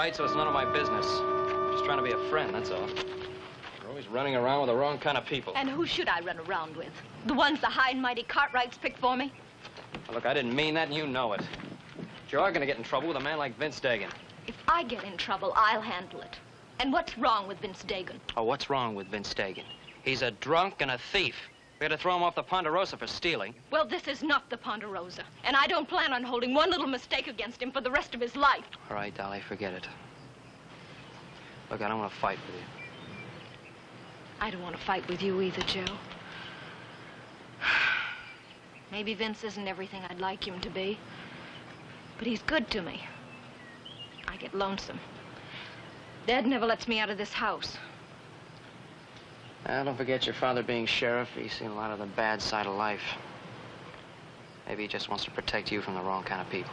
right, so it's none of my business. I'm just trying to be a friend, that's all. You're always running around with the wrong kind of people. And who should I run around with? The ones the high and mighty Cartwrights picked for me? Now, look, I didn't mean that, and you know it. But you are going to get in trouble with a man like Vince Dagan. If I get in trouble, I'll handle it. And what's wrong with Vince Dagan? Oh, what's wrong with Vince Dagan? He's a drunk and a thief. We had to throw him off the Ponderosa for stealing. Well, this is not the Ponderosa. And I don't plan on holding one little mistake against him for the rest of his life. All right, Dolly, forget it. Look, I don't want to fight with you. I don't want to fight with you either, Joe. Maybe Vince isn't everything I'd like him to be. But he's good to me. I get lonesome. Dad never lets me out of this house. Don't forget your father being sheriff. He's seen a lot of the bad side of life. Maybe he just wants to protect you from the wrong kind of people.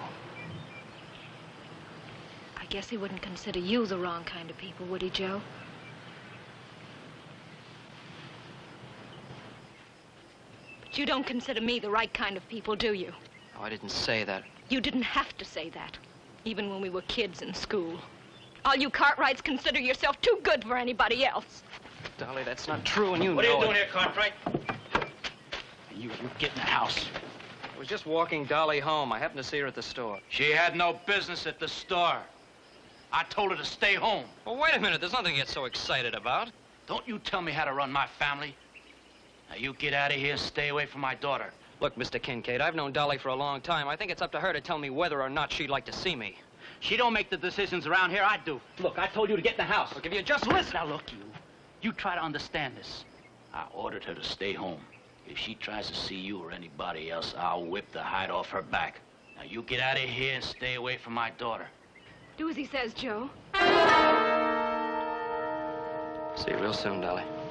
I guess he wouldn't consider you the wrong kind of people, would he, Joe? But you don't consider me the right kind of people, do you? Oh, I didn't say that. You didn't have to say that, even when we were kids in school. All you Cartwrights consider yourself too good for anybody else. Dolly, that's not true, and you know it. What are you doing here, Cartwright? You get in the house. I was just walking Dolly home. I happened to see her at the store. She had no business at the store. I told her to stay home. Well, wait a minute. There's nothing to get so excited about. Don't you tell me how to run my family. Now, you get out of here and stay away from my daughter. Look, Mr. Kincaid, I've known Dolly for a long time. I think it's up to her to tell me whether or not she'd like to see me. She don't make the decisions around here. I do. Look, I told you to get in the house. Look, if you just listen. Now, look, you try to understand this. I ordered her to stay home. If she tries to see you or anybody else, I'll whip the hide off her back. Now, you get out of here and stay away from my daughter. Do as he says, Joe. See you real soon, Dolly.